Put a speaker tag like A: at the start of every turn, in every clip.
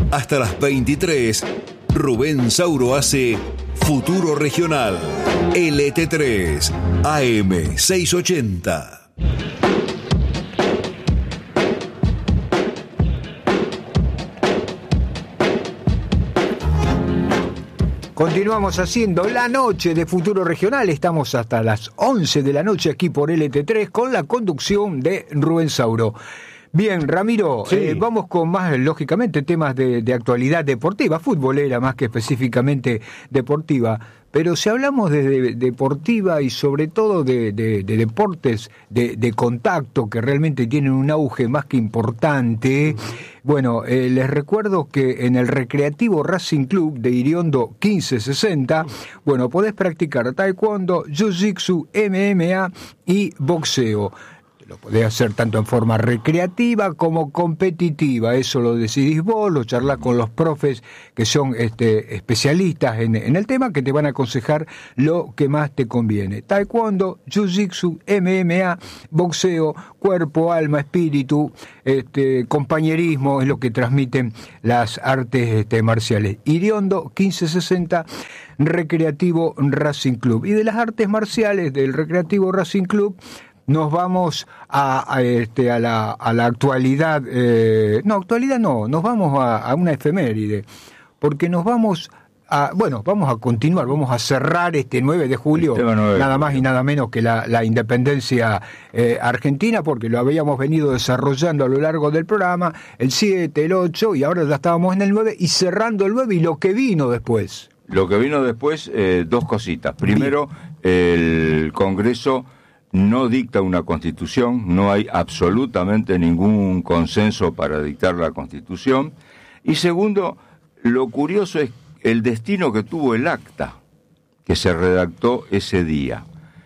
A: Hasta las 23, Rubén Sauro hace Futuro Regional. LT3, AM 680.
B: Continuamos haciendo la noche de Futuro Regional. Estamos hasta las 11 de la noche aquí por LT3 con la conducción de Rubén Sauro. Bien, Ramiro, sí. Vamos con más, lógicamente, temas de actualidad deportiva, futbolera más que específicamente deportiva. Pero si hablamos de deportiva y sobre todo de deportes de contacto que realmente tienen un auge más que importante, bueno, les recuerdo que en el Recreativo Racing Club de Iriondo 1560, bueno, podés practicar taekwondo, jiu-jitsu, MMA y boxeo. Lo podés hacer tanto en forma recreativa como competitiva, eso lo decidís vos, lo charlás con los profes que son especialistas en el tema, que te van a aconsejar lo que más te conviene. Taekwondo, jiu-jitsu, MMA, boxeo, cuerpo, alma, espíritu, compañerismo, es lo que transmiten las artes marciales. Iriondo 1560, Recreativo Racing Club. Y de las artes marciales del Recreativo Racing Club, nos vamos a la actualidad, nos vamos a una efeméride, porque nos vamos vamos a continuar, vamos a cerrar este 9 de julio, nada más y nada menos que la independencia argentina, porque lo habíamos venido desarrollando a lo largo del programa, el 7, el 8, y ahora ya estábamos en el 9, y cerrando el 9 y lo que vino después.
C: Lo que vino después, dos cositas. Primero, el Congreso no dicta una constitución, no hay absolutamente ningún consenso para dictar la constitución. Y segundo, lo curioso es el destino que tuvo el acta que se redactó ese día.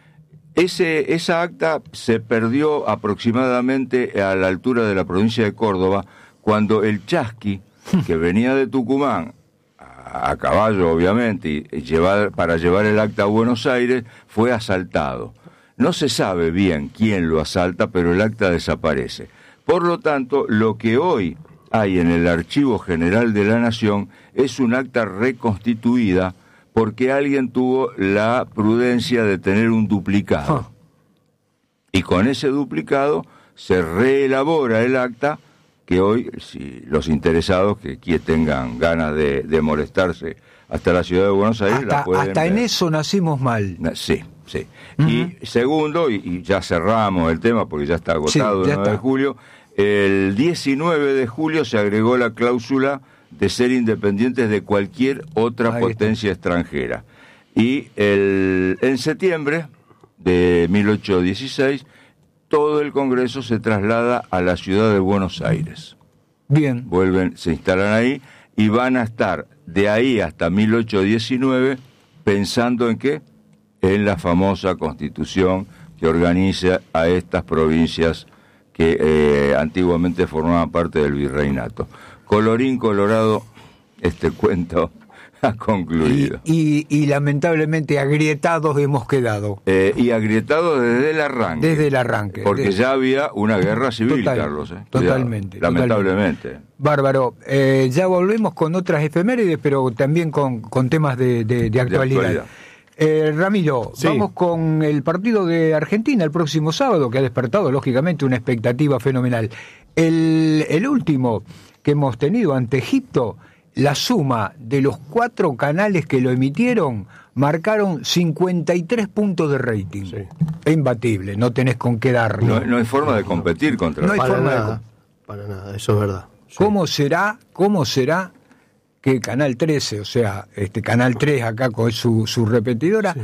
C: Esa acta se perdió aproximadamente a la altura de la provincia de Córdoba, cuando el Chasqui, que venía de Tucumán, a caballo obviamente, para llevar el acta a Buenos Aires, fue asaltado. No se sabe bien quién lo asalta, pero el acta desaparece. Por lo tanto, lo que hoy hay en el Archivo General de la Nación es un acta reconstituida porque alguien tuvo la prudencia de tener un duplicado. Y con ese duplicado se reelabora el acta que hoy, si los interesados que tengan ganas de molestarse hasta la ciudad de Buenos Aires, la pueden
B: hasta ver. En eso nacimos mal.
C: Sí. Uh-huh. Y segundo, y ya cerramos el tema porque ya está agotado el 9 de julio, el 19 de julio se agregó la cláusula de ser independientes de cualquier otra potencia extranjera. Y en septiembre de 1816, todo el Congreso se traslada a la ciudad de Buenos Aires.
B: Bien.
C: Se instalan ahí y van a estar de ahí hasta 1819 pensando en ¿qué? En la famosa Constitución que organiza a estas provincias que antiguamente formaban parte del virreinato. Colorín colorado, este cuento ha concluido.
B: Y lamentablemente agrietados hemos quedado.
C: Y agrietados desde el arranque.
B: Desde el arranque.
C: Porque ya había una guerra civil, Carlos.
B: Totalmente.
C: Lamentablemente.
B: Bárbaro. Ya volvemos con otras efemérides, pero también con temas de actualidad. Ramiro, sí. Vamos con el partido de Argentina el próximo sábado, que ha despertado lógicamente una expectativa fenomenal. El último que hemos tenido ante Egipto, la suma de los 4 canales que lo emitieron marcaron 53 puntos de rating. Sí. Es imbatible, no tenés con qué darlo.
C: No hay forma de competir contra
D: para nada, eso es verdad. Sí.
B: ¿Cómo será que Canal 13, o sea, Canal 3 acá con su repetidora,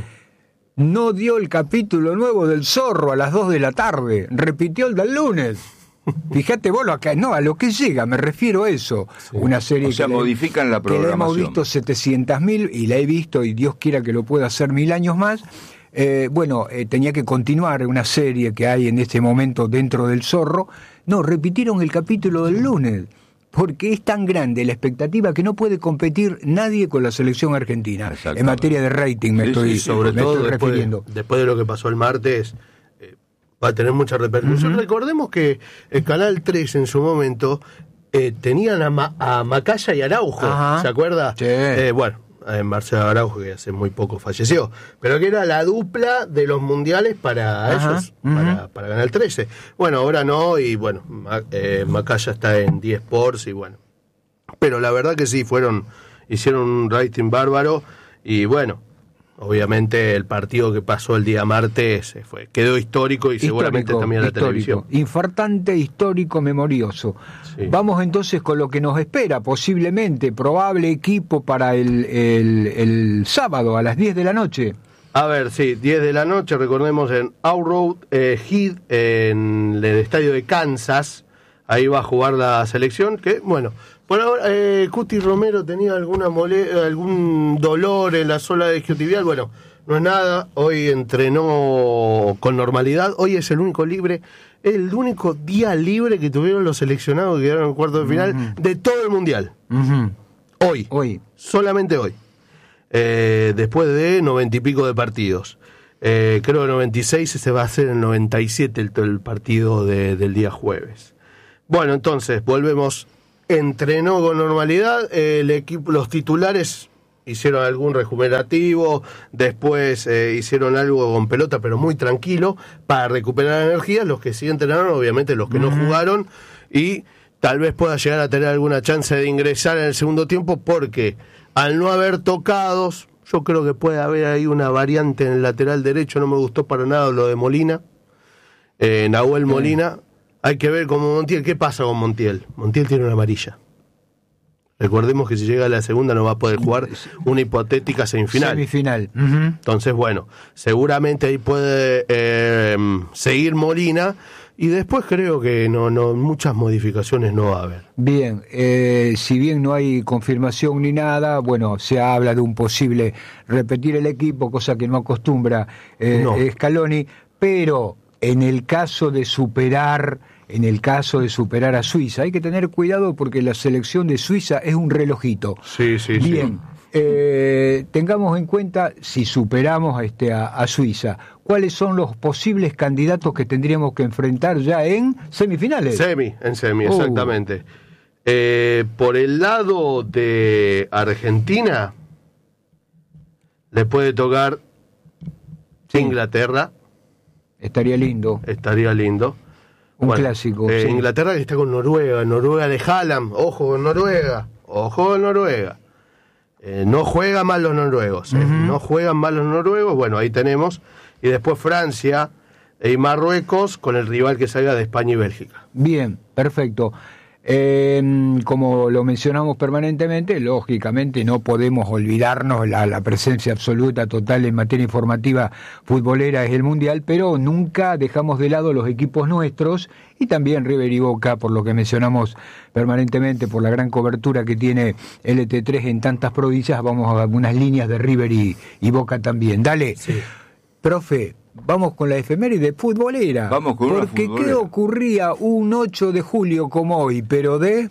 B: no dio el capítulo nuevo del Zorro a las 2 de la tarde, repitió el del lunes? Fíjate vos a lo que llega, me refiero a eso. Sí. Una serie
C: modifican la programación.
B: Que la hemos visto 700.000 y la he visto y Dios quiera que lo pueda hacer 1000 años más. Tenía que continuar una serie que hay en este momento dentro del Zorro. No, repitieron el capítulo del lunes. Porque es tan grande la expectativa que no puede competir nadie con la selección argentina. En materia de rating
D: sobre todo refiriendo. Después de lo que pasó el martes, va a tener mucha repercusión. Uh-huh. Recordemos que el Canal 3 en su momento tenían a Macaya y Araujo, ¿se acuerda?
B: Sí.
D: Bueno, Marcelo Araujo, que hace muy poco falleció, pero que era la dupla de los mundiales para ellos, para ganar 13. Bueno, ahora no, y bueno, Macaya está en 10 Sports, y bueno. Pero la verdad que sí, hicieron un rating bárbaro, y bueno, obviamente el partido que pasó el día martes quedó histórico y seguramente también la televisión.
B: Infartante, histórico, memorioso. Sí. Vamos entonces con lo que nos espera, posiblemente, probable equipo para el sábado a las 10 de la noche.
D: A ver, sí, 10 de la noche, recordemos en Arrowhead Head, en el estadio de Kansas. Ahí va a jugar la selección, que bueno, por ahora Cuti Romero tenía algún dolor en la zona isquiotibial. Bueno, no es nada, hoy entrenó con normalidad. Hoy es el único día libre que tuvieron los seleccionados que quedaron en cuarto de final de todo el mundial. Hoy, solamente hoy. Después de 90 y pico de partidos. Creo que 96 se va a hacer en 97 el partido del día jueves. Bueno, entonces, volvemos. Entrenó con normalidad, el equipo, los titulares hicieron algún recuperativo, después hicieron algo con pelota, pero muy tranquilo, para recuperar energía. Los que sí entrenaron, obviamente los que no jugaron, y tal vez pueda llegar a tener alguna chance de ingresar en el segundo tiempo, porque al no haber tocados, yo creo que puede haber ahí una variante en el lateral derecho. No me gustó para nada lo de Molina, Nahuel Molina. Hay que ver como Montiel, ¿qué pasa con Montiel? Montiel tiene una amarilla. Recordemos que si llega a la segunda no va a poder jugar una hipotética semifinal. Entonces, bueno, seguramente ahí puede seguir Molina, y después creo que no muchas modificaciones no va a haber.
B: Bien, si bien no hay confirmación ni nada, bueno, se habla de un posible repetir el equipo, cosa que no acostumbra Scaloni, pero en el caso de superar a Suiza, hay que tener cuidado porque la selección de Suiza es un relojito.
D: Sí.
B: Bien, tengamos en cuenta, si superamos a Suiza, ¿cuáles son los posibles candidatos que tendríamos que enfrentar ya en semifinales?
D: En semi, exactamente. Por el lado de Argentina, le puede tocar Inglaterra.
B: Estaría lindo. Un clásico.
D: Sí. Inglaterra que está con Noruega de Haaland. Ojo con Noruega. No juegan mal los noruegos. No juegan mal los noruegos. Bueno, ahí tenemos. Y después Francia y Marruecos con el rival que salga de España y Bélgica.
B: Bien, perfecto. Como lo mencionamos permanentemente, lógicamente no podemos olvidarnos la presencia absoluta, total en materia informativa futbolera es el Mundial, pero nunca dejamos de lado los equipos nuestros, y también River y Boca, por lo que mencionamos permanentemente, por la gran cobertura que tiene LT3 en tantas provincias. Vamos a algunas líneas de River y Boca también. Dale, sí. Profe, vamos con la efeméride futbolera.
C: Vamos con una
B: porque
C: futbolera.
B: ¿Qué ocurría un 8 de julio como hoy, pero de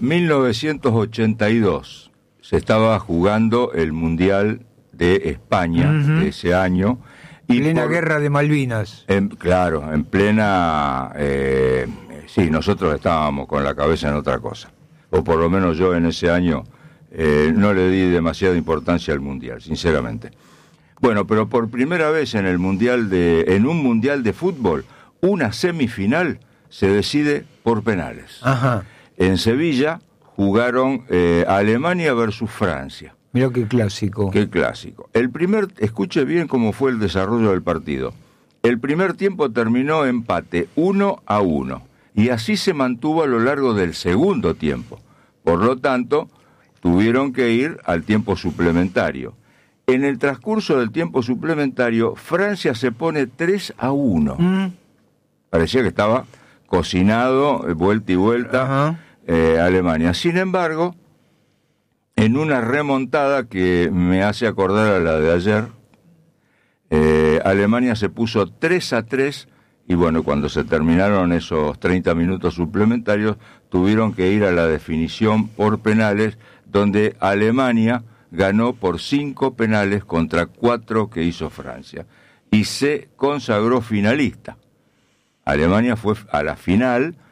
C: 1982? Se estaba jugando el Mundial de España de ese año.
B: Y plena guerra de Malvinas.
C: Claro, en plena... sí, nosotros estábamos con la cabeza en otra cosa. O por lo menos yo en ese año no le di demasiada importancia al Mundial, sinceramente. Bueno, pero por primera vez en un mundial de fútbol, una semifinal se decide por penales.
B: Ajá.
C: En Sevilla jugaron Alemania versus Francia.
B: Mirá qué clásico.
C: Qué clásico. Escuche bien cómo fue el desarrollo del partido. El primer tiempo terminó empate 1-1 y así se mantuvo a lo largo del segundo tiempo. Por lo tanto, tuvieron que ir al tiempo suplementario. En el transcurso del tiempo suplementario, Francia se pone 3-1. Parecía que estaba cocinado, vuelta y vuelta, Alemania. Sin embargo, en una remontada que me hace acordar a la de ayer, Alemania se puso 3-3, y bueno, cuando se terminaron esos 30 minutos suplementarios, tuvieron que ir a la definición por penales, donde Alemania ganó por 5 penales contra 4 que hizo Francia y se consagró finalista. Alemania fue a la final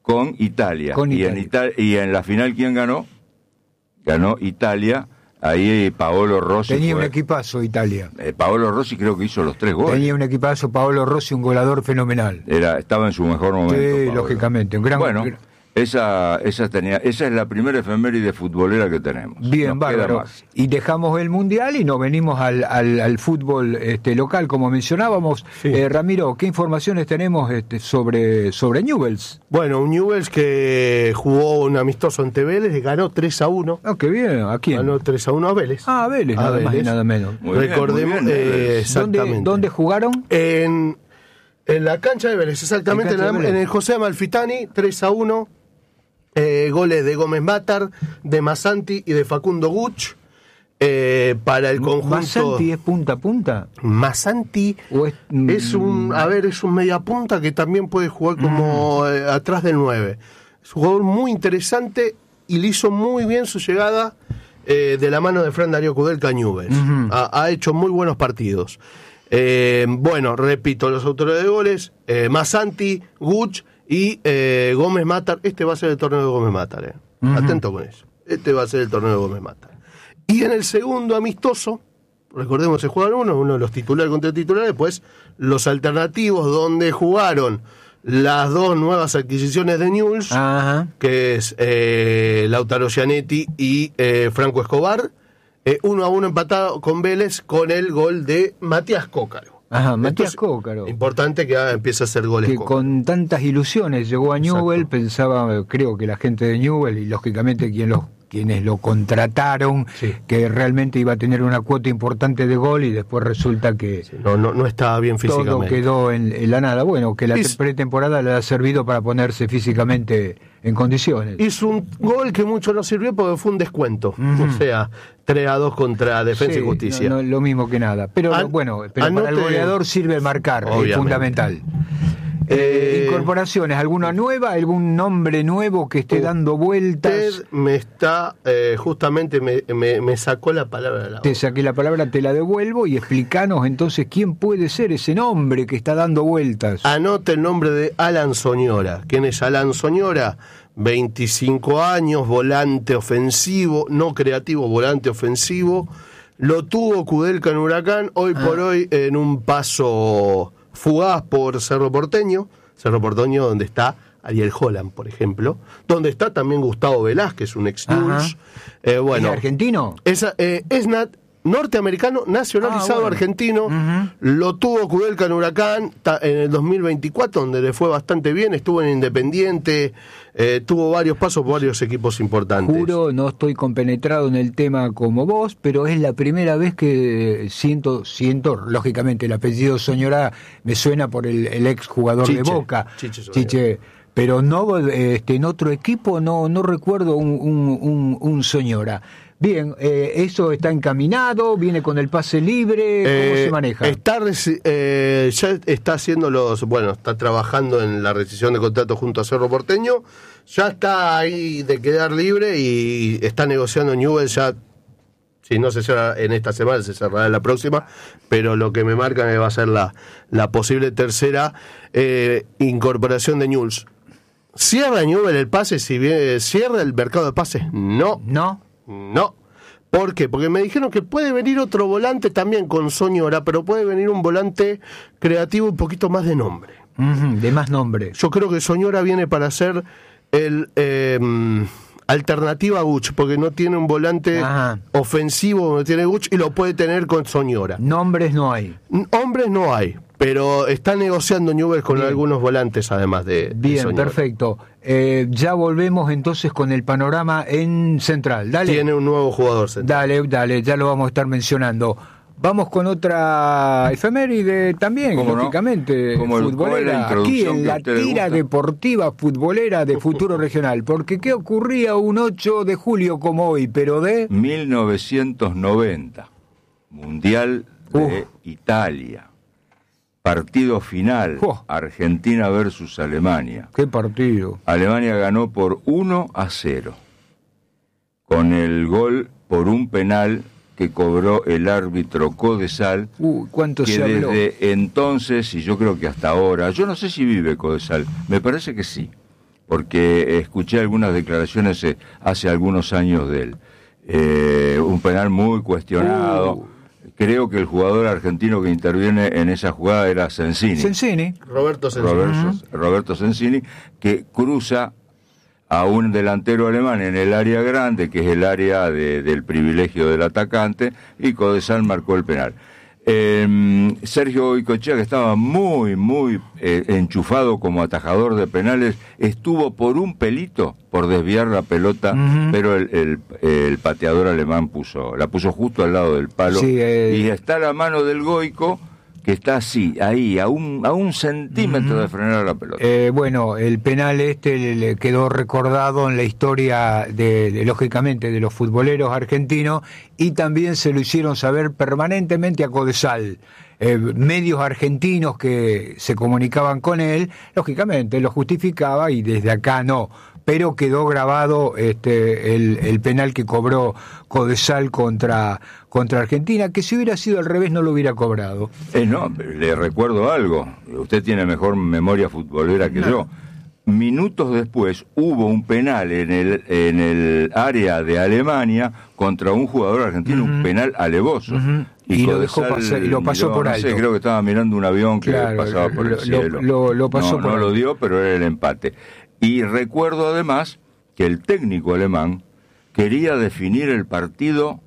C: con Italia.
B: Con
C: y,
B: Italia.
C: y en la final, ¿quién ganó? Ganó Italia. Ahí Paolo Rossi
B: Tenía
C: fue,
B: un equipazo Italia.
C: Paolo Rossi creo que hizo los 3 goles.
B: Tenía un equipazo, Paolo Rossi, un goleador fenomenal.
C: Estaba en su mejor momento.
B: Sí,
C: Paolo.
B: lógicamente. Un gran,
C: Bueno, esa es la primera efeméride futbolera que tenemos.
B: Bien,
C: Nos queda
B: bárbaro.
C: más.
B: Y dejamos el Mundial y nos venimos al fútbol local, como mencionábamos.
D: Sí.
B: Ramiro, ¿qué informaciones tenemos sobre Newell's?
D: Bueno, un Newell's que jugó un amistoso ante Vélez y ganó 3-1.
B: Ah, qué bien. ¿A quién?
D: Ganó 3-1 a Vélez.
B: Ah, Vélez,
D: A
B: nada más y
D: Vélez.
B: nada menos.
C: Muy bien,
D: Recordemos,
C: muy bien, Vélez.
D: exactamente.
B: ¿Dónde jugaron?
D: En la cancha de Vélez, exactamente,
B: En cancha de Vélez.
D: en el José Amalfitani, 3-1. Goles de Gómez Matar, de Massanti y de Facundo Guch. Para el conjunto.
B: ¿Massanti es punta a punta?
D: Massanti
B: ¿O es
D: es un media punta que también puede jugar como atrás del 9. Es un jugador muy interesante y le hizo muy bien su llegada de la mano de Fran Darío Kudelka a Newell's. Ha hecho muy buenos partidos. Bueno, repito, los autores de goles, Massanti, Guch y Gómez Matar. Este va a ser el torneo de Gómez Matar. Atento con eso. Este va a ser el torneo de Gómez Matar. Y en el segundo amistoso, recordemos, se jugaron uno de los titulares contra titulares, después los alternativos donde jugaron las dos nuevas adquisiciones de Newell's,
B: Ajá.
D: que es Lautaro Gianetti y Franco Escobar, 1-1 empatado con Vélez con el gol de Matías Cócaro.
B: Ajá, Matías
D: Entonces,
B: Cócaro.
D: Importante que empiece a hacer goles
B: Que
D: Cócaro.
B: con tantas ilusiones llegó a Newell,
D: Exacto.
B: pensaba, creo que la gente de Newell y lógicamente quienes lo contrataron,
D: Sí.
B: que realmente iba a tener una cuota importante de gol y después resulta que
D: No estaba bien
B: todo
D: físicamente.
B: quedó en la nada. Bueno, que la
D: Y-
B: pretemporada le ha servido para ponerse físicamente en condiciones.
D: Hizo un gol que mucho no sirvió porque fue un descuento. O sea, 3-2 contra Defensa
B: Sí,
D: y Justicia.
B: no, lo mismo que nada. Pero bueno, pero para el
D: anote-
B: goleador sirve el marcar, es
D: Obviamente.
B: fundamental. Incorporaciones, ¿alguna nueva? ¿Algún nombre nuevo que esté dando vueltas?
D: Usted me está, justamente me sacó la palabra de la boca.
B: Te saqué la palabra, te la devuelvo y explícanos entonces quién puede ser ese nombre que está dando vueltas.
D: Anote el nombre de Alan Soñora. ¿Quién es Alan Soñora? 25 años, volante ofensivo, no creativo, volante ofensivo. Lo tuvo Kudelka en Huracán, hoy por hoy en un paso fugaz por Cerro Porteño donde está Ariel Holland, por ejemplo, donde está también Gustavo Velázquez, un ex Newell's. Bueno,
B: ¿Es argentino?
D: es norteamericano, nacionalizado
B: bueno.
D: argentino. Lo tuvo Kudelka en Huracán en el 2024, donde le fue bastante bien. Estuvo en Independiente, tuvo varios pasos por varios equipos importantes.
B: Juro, no estoy compenetrado en el tema como vos, pero es la primera vez que siento, lógicamente, el apellido Soñora me suena por el ex jugador de
D: Chiche,
B: Boca.
D: Chiche Soñora.
B: Chiche. Pero no, en otro equipo no recuerdo un Soñora. Bien, eso está encaminado, viene con el pase libre, ¿cómo se maneja?
D: Ya está haciendo está trabajando en la rescisión de contrato junto a Cerro Porteño, ya está ahí de quedar libre y está negociando Newell's ya. Si no se cierra en esta semana, se cerrará en la próxima, pero lo que me marca que va a ser la posible tercera incorporación de Newell's. ¿Cierra Newell's el pase? Si bien cierra el mercado de pases, no.
B: ¿No?
D: ¿Por qué? Porque me dijeron que puede venir otro volante también con Soñora, pero puede venir un volante creativo un poquito más de nombre.
B: De más nombre.
D: Yo creo que Soñora viene para ser el alternativa a Guch, porque no tiene un volante ofensivo, no tiene Guch, y lo puede tener con Soñora.
B: Nombres no hay.
D: Hombres no hay, pero está negociando Newell's con
B: Bien.
D: algunos volantes además de
B: Bien,
D: Soñora.
B: perfecto. Ya volvemos entonces con el panorama en Central. Dale.
D: Tiene un nuevo jugador central.
B: Dale, ya lo vamos a estar mencionando. Vamos con otra efeméride también,
C: ¿Cómo no?
B: lógicamente,
C: ¿Cómo cuál es la
B: futbolera, aquí
C: introducción
B: en
C: que a
B: la
C: usted le
B: tira
C: gusta?
B: deportiva futbolera de Futuro Regional. Porque ¿qué ocurría un 8 de julio como hoy? Pero de...
C: 1990, Mundial de Italia, partido final, Argentina versus Alemania.
B: ¿Qué partido?
C: Alemania ganó por 1-0, con el gol por un penal que cobró el árbitro Codesal,
B: ¿Cuánto
C: que
B: se habló?
C: desde entonces, y yo creo que hasta ahora, yo no sé si vive Codesal, me parece que sí, porque escuché algunas declaraciones hace algunos años de él. Un penal muy cuestionado. Creo que el jugador argentino que interviene en esa jugada era Sensini.
D: Roberto Sensini.
C: Roberto Sensini, que cruza a un delantero alemán en el área grande, que es el área del privilegio del atacante, y Codesal marcó el penal. Sergio Goycochea, que estaba muy enchufado como atajador de penales, estuvo por un pelito por desviar la pelota, pero el pateador alemán la puso justo al lado del palo, y está la mano del Goico, que está así, ahí, a un centímetro de frenar la pelota.
B: Bueno, el penal le quedó recordado en la historia lógicamente, de los futboleros argentinos, y también se lo hicieron saber permanentemente a Codesal. Medios argentinos que se comunicaban con él, lógicamente lo justificaba, y desde acá no. Pero quedó grabado el penal que cobró Codesal contra Argentina, que si hubiera sido al revés no lo hubiera cobrado.
C: No, le recuerdo algo. Usted tiene mejor memoria futbolera que yo. Minutos después hubo un penal en el área de Alemania contra un jugador argentino, un penal alevoso.
B: Y lo dejó pasar, y lo pasó por alto.
C: Creo que estaba mirando un avión que pasaba por el cielo.
B: Lo pasó por alto.
C: No lo dio, pero era el empate. Y recuerdo además que el técnico alemán quería definir el partido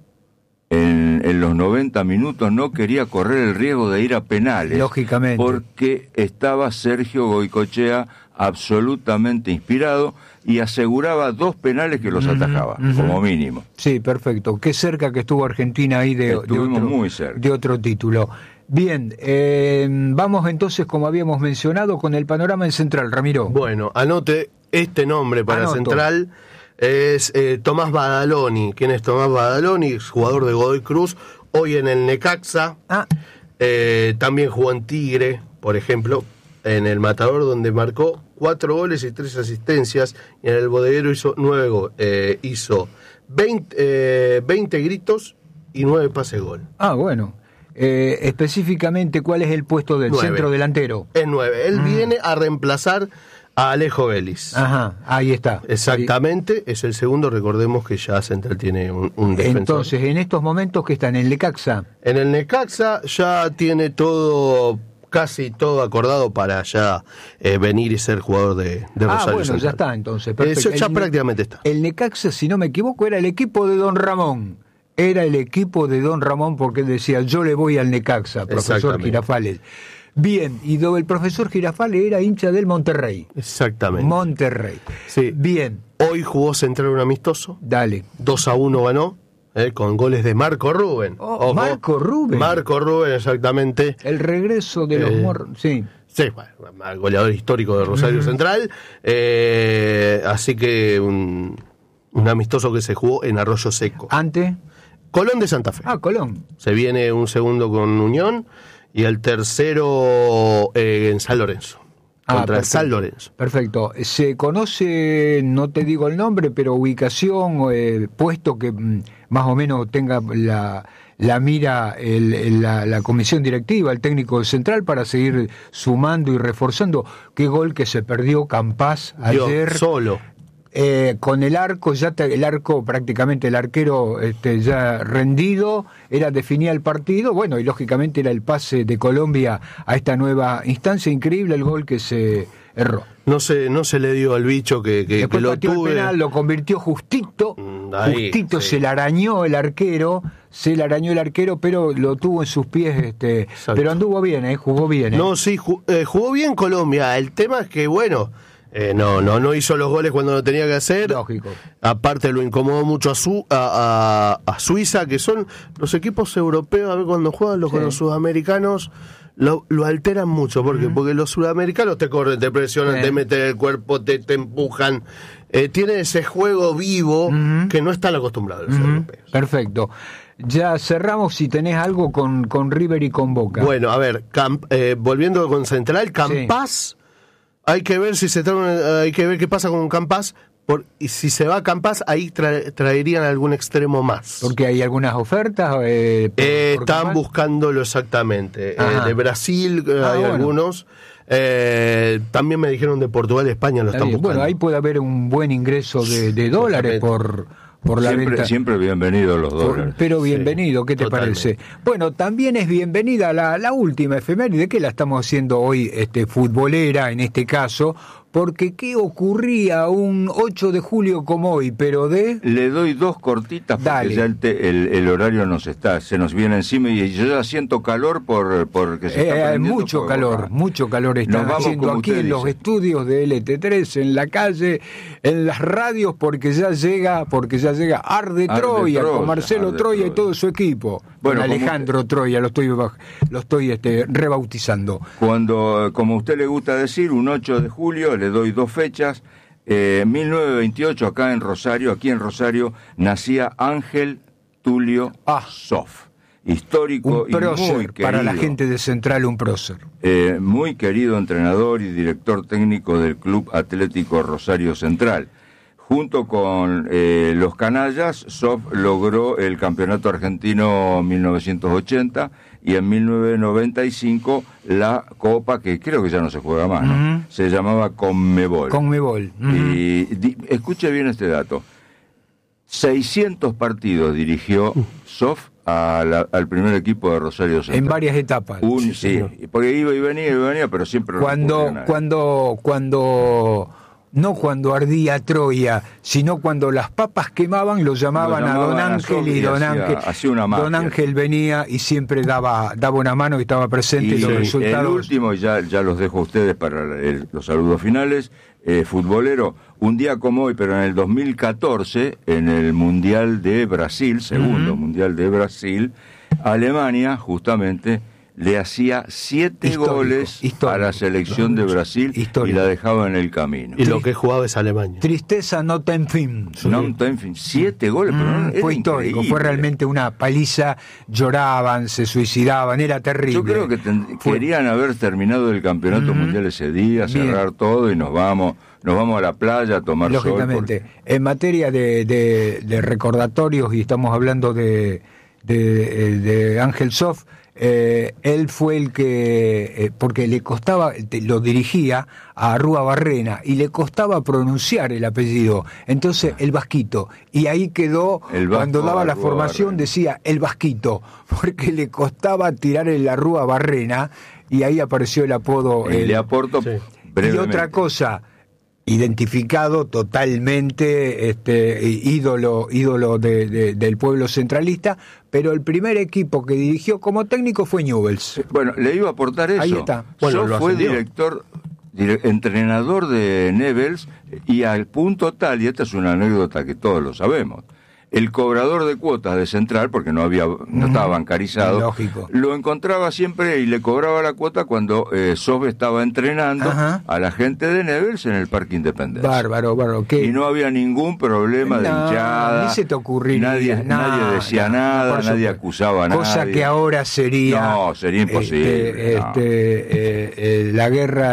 C: en los 90 minutos, no quería correr el riesgo de ir a penales.
B: Lógicamente.
C: Porque estaba Sergio Goycochea absolutamente inspirado y aseguraba 2 penales que los atajaba, como mínimo.
B: Sí, perfecto. Qué cerca que estuvo Argentina ahí
C: muy cerca.
B: De otro título. Bien, vamos entonces, como habíamos mencionado, con el panorama en Central, Ramiro.
D: Bueno, anote este nombre para Central, es Tomás Badaloni. ¿Quién es Tomás Badaloni? Jugador de Godoy Cruz, hoy en el Necaxa. También jugó en Tigre, por ejemplo, en el Matador, donde marcó 4 goles y 3 asistencias, y en el Bodeguero hizo 9 goles. Hizo 20 gritos y 9 pases gol.
B: Bueno. Específicamente, ¿cuál es el puesto del
D: 9.
B: Centro delantero?
D: Es 9. Él viene a reemplazar a Alejo Vélez.
B: Ahí está.
D: Exactamente, es el segundo. Recordemos que ya Central tiene un defensor.
B: Entonces, en estos momentos que está en el Necaxa.
D: En el Necaxa ya tiene casi todo acordado para ya venir y ser jugador de Rosario
B: bueno,
D: Central.
B: ya está entonces. Perfecto.
D: Ya prácticamente está.
B: El Necaxa, si no me equivoco, era el equipo de Don Ramón. Era el equipo de Don Ramón, porque él decía, yo le voy al Necaxa, profesor Girafales. Bien, y el profesor Girafales era hincha del Monterrey.
D: Exactamente.
B: Monterrey.
D: Sí.
B: Bien.
D: Hoy jugó Central un amistoso.
B: Dale.
D: 2-1 ganó, con goles de Marco Rubén.
B: Ojo. Marco Rubén,
D: exactamente.
B: El regreso de los morros, sí.
D: Sí, bueno, goleador histórico de Rosario Central. Así que un amistoso que se jugó en Arroyo Seco.
B: ¿Ante?
D: Colón de Santa Fe.
B: Colón.
D: Se viene un segundo con Unión y el tercero en San Lorenzo. Contra San Lorenzo.
B: Perfecto. Se conoce, no te digo el nombre, pero ubicación, puesto que más o menos tenga la mira la comisión directiva, el técnico de Central, para seguir sumando y reforzando. Qué gol que se perdió Campás ayer.
D: Solo.
B: Con el arco, prácticamente el arquero ya rendido, definía el partido, bueno, y lógicamente era el pase de Colombia a esta nueva instancia. Increíble el gol que se erró.
D: No se le dio al bicho que lo tuvo.
B: El penal, lo convirtió justito, sí. Se le arañó el arquero, pero lo tuvo en sus pies, pero anduvo bien, jugó bien.
D: No, sí, jugó bien Colombia. El tema es que, bueno, no hizo los goles cuando lo tenía que hacer.
B: Lógico.
D: Aparte lo incomodó mucho a Suiza, que son los equipos europeos, a ver, cuando juegan con los sudamericanos, lo alteran mucho. ¿Por qué? Porque los sudamericanos te corren, te presionan, te meten el cuerpo, te empujan. Tienen ese juego vivo que no están acostumbrados los europeos.
B: Perfecto. Ya cerramos, si tenés algo con River y con Boca.
D: Bueno, a ver, volviendo con Central, Campás. Hay que ver qué pasa con Campás, y si se va a Campas, ahí traerían algún extremo más.
B: Porque hay algunas ofertas. Por
D: están buscándolo exactamente. De Brasil hay algunos. También me dijeron de Portugal y España lo están buscando.
B: Bueno, ahí puede haber un buen ingreso de dólares por la venta.
C: Siempre bienvenidos los dólares.
B: Pero bienvenido, ¿qué te parece? Bueno, también es bienvenida la última efeméride, que la estamos haciendo hoy futbolera en este caso, porque ¿qué ocurría un 8 de julio como hoy? Pero
C: Le doy dos cortitas porque
B: Dale.
C: ya el horario se nos viene encima y yo ya siento calor porque se está prendiendo
B: mucho
C: fuego.
B: mucho calor está haciendo aquí en los estudios de LT3, en la calle, en las radios, porque ya llega Arde Troya, con Marcelo Troya y todo su equipo.
C: Bueno,
B: con Alejandro Troya, lo estoy rebautizando.
C: Como a usted le gusta decir, un 8 de julio, le doy dos fechas. 1928, aquí en Rosario, nacía Ángel Tulio Zoff, histórico y muy querido.
B: Para la gente de Central, un prócer.
C: Muy querido entrenador y director técnico del Club Atlético Rosario Central. Junto con los canallas, Zoff logró el Campeonato Argentino 1980 y en 1995 la Copa, que creo que ya no se juega más, ¿no? Se llamaba Conmebol. Y escuche bien este dato. 600 partidos dirigió Zoff al primer equipo de Rosario Central.
B: En varias etapas.
C: Sí, porque iba y venía, pero siempre
B: no cuando ardía Troya, sino cuando las papas quemaban, lo llamaban a Don Ángel, y Don Ángel venía y siempre daba una mano y estaba presente en los resultados.
C: El último, ya los dejo a ustedes para los saludos finales, futbolero, un día como hoy, pero en el 2014, en el Mundial de Brasil, segundo Mundial de Brasil, Alemania, justamente, le hacía 7 goles a la selección de Brasil y la dejaba en el camino.
D: Y lo que jugaba es Alemania.
B: Tristeza no ten fin.
C: 7 goles, pero
B: fue histórico,
C: increíble.
B: fue realmente una paliza, lloraban, se suicidaban, era terrible.
C: Yo creo que querían haber terminado el campeonato mundial ese día, cerrar todo y nos vamos a la playa a tomar sol.
B: Lógicamente, en materia de recordatorios, y estamos hablando de Ángel Zoff, él fue el que, porque le costaba, lo dirigía a Rúa Barrena y le costaba pronunciar el apellido, entonces el Vasquito, y ahí quedó, cuando daba la formación decía el Vasquito, porque le costaba tirar en la Rúa Barrena, y ahí apareció el apodo.
C: Le aporto brevemente.
B: Y otra cosa, identificado totalmente, ídolo del pueblo centralista, pero el primer equipo que dirigió como técnico fue Newell's.
C: Bueno, le iba a aportar eso.
B: Ahí está.
C: Yo fue entrenador de Newell's, y al punto tal, y esta es una anécdota que todos lo sabemos, el cobrador de cuotas de Central, porque no estaba bancarizado,
B: lógico,
C: lo encontraba siempre y le cobraba la cuota cuando Zoff estaba entrenando a la gente de Newell's en el Parque Independencia.
B: Bárbaro.
C: Y no había ningún problema de hinchada.
B: Ni se te ocurriría.
C: Nadie decía nada, nadie acusaba a nadie.
B: Cosa que ahora sería...
C: No, sería imposible.
B: La guerra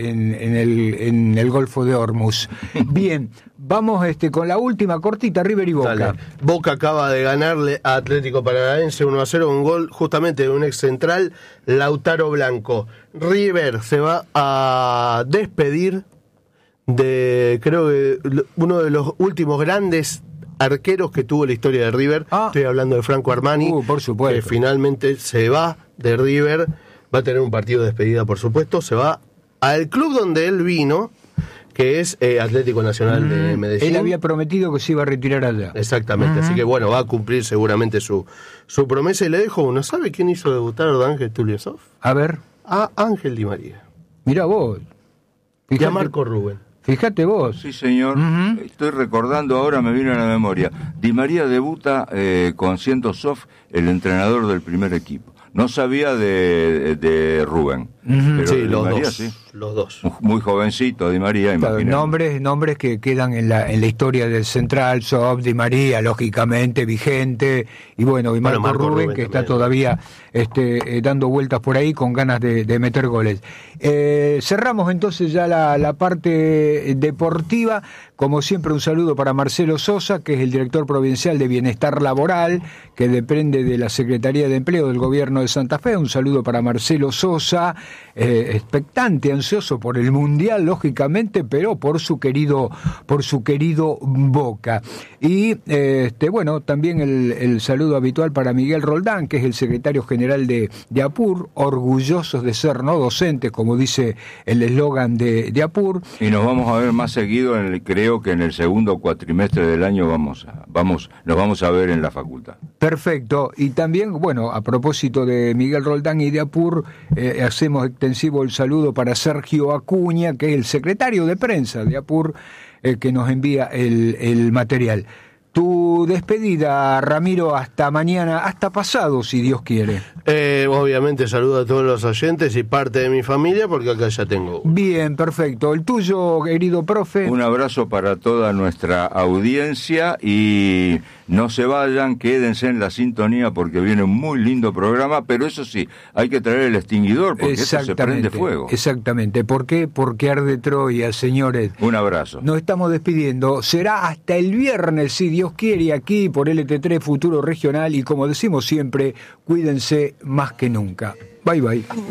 B: en el Golfo de Hormuz. Bien, vamos con la última cortita, River y Boca.
D: Dale. Boca acaba de ganarle a Atlético Paranaense 1-0, un gol justamente de un ex central, Lautaro Blanco. River se va a despedir de, creo que uno de los últimos grandes arqueros que tuvo la historia de River. Estoy hablando de Franco Armani,
B: por supuesto,
D: que finalmente se va de River, va a tener un partido de despedida, por supuesto, se va al club donde él vino, que es Atlético Nacional de Medellín.
B: Él había prometido que se iba a retirar allá.
D: Exactamente, así que bueno, va a cumplir seguramente su promesa. Y le dejo uno. ¿Sabe quién hizo debutar a Ángel Tulio Zoff?
B: A ver.
D: A Ángel Di María.
B: Mirá vos.
D: Y a Marco Rubén.
B: Fíjate vos.
C: Sí, señor. Estoy recordando, ahora me vino a la memoria. Di María debuta con siendo Zoff el entrenador del primer equipo. No sabía de Rubén. Pero
D: Sí,
C: Di
D: los
C: María,
D: dos.
C: sí.
D: Los dos.
C: Muy jovencito Di María,
B: Claro,
C: imagínate.
B: nombres que quedan en la historia del Central, Sob, Di María, lógicamente, vigente, y bueno, y Marco Rubén, que está
D: también.
B: todavía dando vueltas por ahí con ganas de meter goles. Cerramos entonces ya la parte deportiva. Como siempre, un saludo para Marcelo Sosa, que es el director provincial de Bienestar Laboral, que depende de la Secretaría de Empleo del Gobierno de Santa Fe. Un saludo para Marcelo Sosa, expectante, ansioso por el Mundial, lógicamente, pero por su querido Boca. Y bueno, también el saludo habitual para Miguel Roldán, que es el secretario general de APUR, orgullosos de ser no docentes, como dice el eslogan de APUR.
C: Y nos vamos a ver más seguido, creo que en el segundo cuatrimestre del año nos vamos a ver en la facultad.
B: Perfecto. Y también, bueno, a propósito de Miguel Roldán y de APUR, hacemos extensivo el saludo para Sergio Acuña, que es el secretario de prensa de APUR, que nos envía el material. Tu despedida, Ramiro, hasta mañana, hasta pasado, si Dios quiere.
D: Obviamente saludo a todos los oyentes y parte de mi familia, porque acá ya tengo.
B: Bien, perfecto. El tuyo, querido profe.
C: Un abrazo para toda nuestra audiencia y no se vayan, quédense en la sintonía porque viene un muy lindo programa, pero eso sí, hay que traer el extinguidor porque eso se prende fuego.
B: Exactamente. ¿Por qué? Porque arde Troya, señores.
C: Un abrazo.
B: Nos estamos despidiendo. Será hasta el viernes, si Dios quiere, aquí por LT3 Futuro Regional, y como decimos siempre, cuídense más que nunca. Bye, bye.